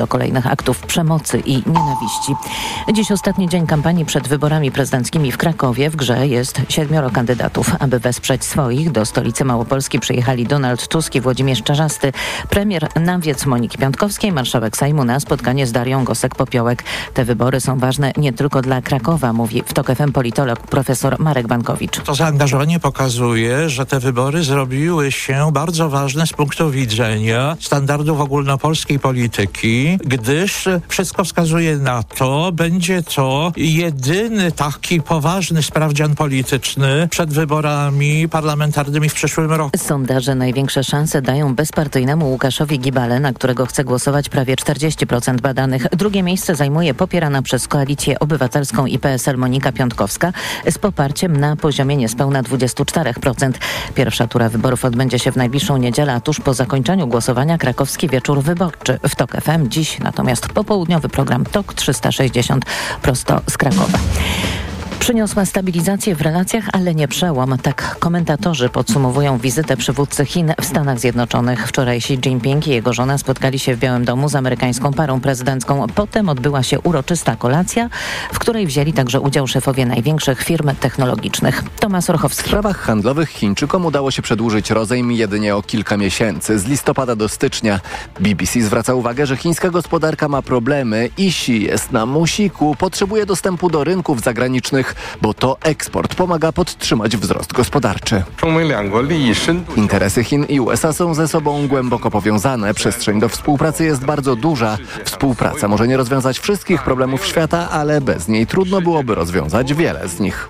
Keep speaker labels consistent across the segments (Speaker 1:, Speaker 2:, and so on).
Speaker 1: do kolejnych aktów przemocy i nienawiści. Dziś ostatni dzień kampanii przed wyborami prezydenckimi w Krakowie. W grze jest 7 kandydatów. Aby wesprzeć swoich, do stolicy Małopolski przyjechali Donald Tusk i Włodzimierz Czarzasty, premier na wiec Moniki Piątkowskiej, marszałek Sejmu na spotkanie z Darią Gosek-Popiołek. Te wybory są ważne nie tylko dla Krakowa, mówi w TOK FM politolog profesor Marek Bankowicz.
Speaker 2: To zaangażowanie pokazuje, że te wybory zrobiły się bardzo ważne z punktu widzenia standardów ogólnopolskiej polityki, gdyż wszystko wskazuje na to, będzie to jedyny taki poważny sprawdzian polityczny przed wyborami parlamentarnymi w przyszłym roku.
Speaker 1: Sondaże największe szanse dają bezpartyjnemu Łukaszowi Gibale, na którego chce głosować prawie 40% badanych. Drugie miejsce zajmuje popierana przez Koalicję Obywatelską i PSL Monika Piątkowska z poparciem na poziomie niespełna 24%. Pierwsza tura wyborów odbędzie się w najbliższą niedzielę, a tuż po zakończeniu głosowania krakowski wieczór wyborczy w TOK FM. Dziś natomiast popołudniowy program TOK 360 prosto z Krakowa. Przyniosła stabilizację w relacjach, ale nie przełom. Tak komentatorzy podsumowują wizytę przywódcy Chin w Stanach Zjednoczonych. Wczoraj Xi Jinping i jego żona spotkali się w Białym Domu z amerykańską parą prezydencką. Potem odbyła się uroczysta kolacja, w której wzięli także udział szefowie największych firm technologicznych. Tomasz Orchowski.
Speaker 3: W sprawach handlowych Chińczykom udało się przedłużyć rozejm jedynie o kilka miesięcy, z listopada do stycznia. BBC zwraca uwagę, że chińska gospodarka ma problemy i Xi jest na musiku, potrzebuje dostępu do rynków zagranicznych, bo to eksport pomaga podtrzymać wzrost gospodarczy. Interesy Chin i USA są ze sobą głęboko powiązane. Przestrzeń do współpracy jest bardzo duża. Współpraca może nie rozwiązać wszystkich problemów świata, ale bez niej trudno byłoby rozwiązać wiele z nich.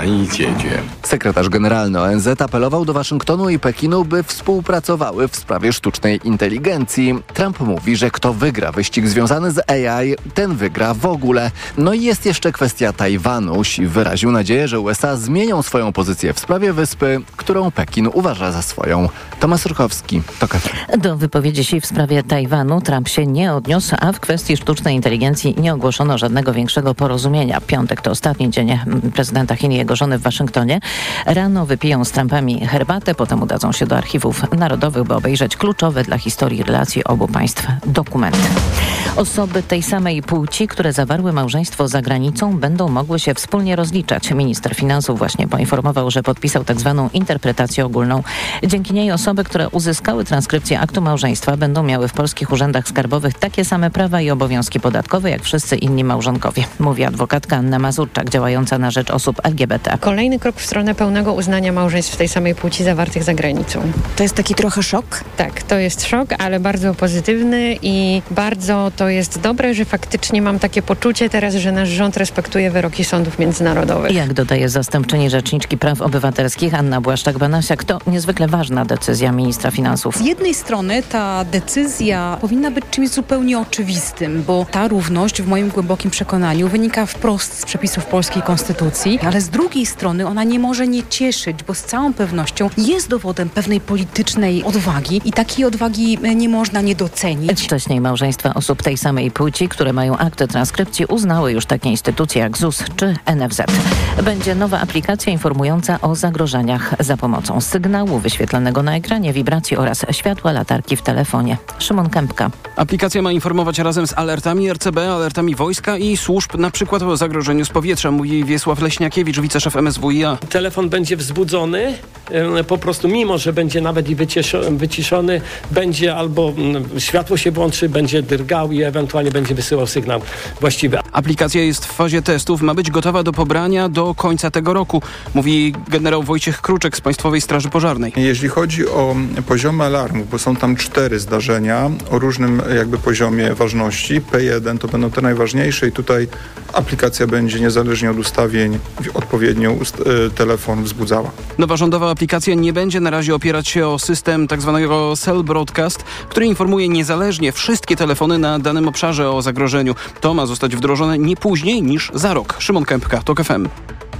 Speaker 3: Sekretarz generalny ONZ apelował do Waszyngtonu i Pekinu, by współpracowały w sprawie sztucznej inteligencji. Trump mówi, że kto wygra wyścig związany z AI, ten wygra w ogóle. No i jest jeszcze kwestia Tajwanu. Xi wyraził nadzieję, że USA zmienią swoją pozycję w sprawie wyspy, którą Pekin uważa za swoją. Tomasz Ruchowski, TOK FM.
Speaker 1: Do wypowiedzi Xi w sprawie Tajwanu Trump się nie odniósł, a w kwestii sztucznej inteligencji nie ogłoszono żadnego większego porozumienia. Piątek to ostatni dzień prezydenta Chin i jego żony w Waszyngtonie. Rano wypiją z Trumpami herbatę, potem udadzą się do archiwów narodowych, by obejrzeć kluczowe dla historii relacji obu państw dokumenty. Osoby tej samej płci, które zawarły małżeństwo za granicą, będą mogły się wspólnie rozliczać. Minister finansów właśnie poinformował, że podpisał tzw. interpretację ogólną. Dzięki niej osoby, które uzyskały transkrypcję aktu małżeństwa, będą miały w polskich urzędach skarbowych takie same prawa i obowiązki podatkowe, jak wszyscy inni małżonkowie, mówi adwokatka Anna Mazurczak, działająca na rzecz osób LGBT.
Speaker 4: Kolejny krok w stronę pełnego uznania małżeństw tej samej płci zawartych za granicą.
Speaker 5: To jest taki trochę szok?
Speaker 4: Tak, to jest szok, ale bardzo pozytywny i bardzo to jest dobre, że faktycznie mam takie poczucie teraz, że nasz rząd respektuje wyroki sądów międzynarodowych.
Speaker 1: Jak dodaje zastępczyni Rzeczniczki Praw Obywatelskich Anna Błaszczak-Banasiak, to niezwykle ważna decyzja ministra finansów.
Speaker 5: Z jednej strony ta decyzja powinna być czymś zupełnie oczywistym, bo ta równość w moim głębokim przekonaniu wynika wprost z przepisów polskiej konstytucji, ale z drugiej strony ona nie może nie cieszyć, bo z całą pewnością jest dowodem pewnej politycznej odwagi i takiej odwagi nie można nie docenić.
Speaker 1: Wcześniej małżeństwa osób tej samej płci, które mają akty transkrypcji, uznały już takie instytucje jak ZUS czy NFZ. Będzie nowa aplikacja informująca o zagrożeniach za pomocą sygnału wyświetlanego na ekranie, wibracji oraz światła latarki w telefonie. Szymon Kępka.
Speaker 6: Aplikacja ma informować razem z alertami RCB, alertami wojska i służb, na przykład o zagrożeniu z powietrza, mówi Wiesław Leśniakiewicz, wiceszef MSWiA.
Speaker 7: Telefon będzie wzbudzony, po prostu mimo, że będzie nawet i wyciszony, będzie albo światło się włączy, będzie drgał i ewentualnie będzie wysyłał sygnał właściwy.
Speaker 6: Aplikacja jest w fazie testów, ma być gotowa do pobrania do końca tego roku, mówi generał Wojciech Kruczek z Państwowej Straży Pożarnej.
Speaker 8: Jeśli chodzi o poziomy alarmów, bo są tam 4 zdarzenia o różnym jakby poziomie ważności, P1 to będą te najważniejsze i tutaj aplikacja będzie niezależnie od ustawień odpowiednio telefon wzbudzała.
Speaker 6: Nowa rządowa aplikacja nie będzie na razie opierać się o system tzw. Cell Broadcast, który informuje niezależnie wszystkie telefony na danym obszarze o zagrożeniu. To ma zostać wdrożone nie później niż za rok. Szymon Kępka, TOK FM.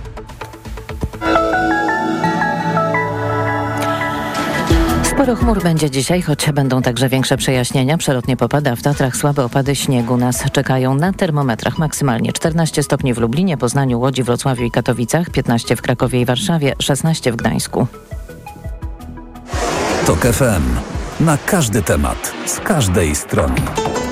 Speaker 1: Sporo chmur będzie dzisiaj, choć będą także większe przejaśnienia. Przelotnie popada, w Tatrach słabe opady śniegu nas czekają. Na termometrach maksymalnie 14 stopni w Lublinie, Poznaniu, Łodzi, Wrocławiu i Katowicach, 15 w Krakowie i Warszawie, 16 w Gdańsku.
Speaker 9: TOK FM. Na każdy temat, z każdej strony.